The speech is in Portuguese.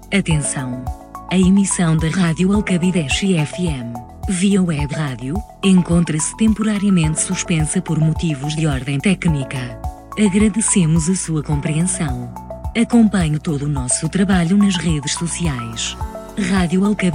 Atenção! A emissão da Rádio Alcabideche FM, via web rádio, encontra-se temporariamente suspensa por motivos de ordem técnica. Agradecemos a sua compreensão. Acompanhe todo o nosso trabalho nas redes sociais. Rádio Alcabideche.